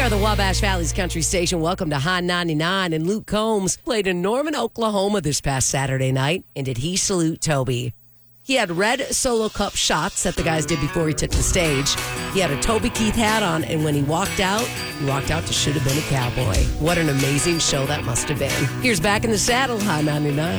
the Wabash Valley's country station. Welcome to High 99. And Luke Combs played in Norman, Oklahoma this past Saturday night. And did he salute Toby? He had red Solo Cup shots that the guys did before he took the stage. He had a Toby Keith hat on, and when he walked out to Should Have Been a Cowboy. What an amazing show that must have been. Here's Back in the Saddle, High 99.